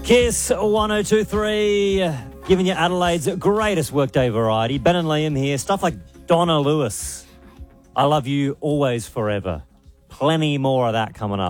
Kiss 1023, giving you Adelaide's greatest workday variety. Ben and Liam here. Stuff like Donna Lewis. I love you always forever. Plenty more of that coming up.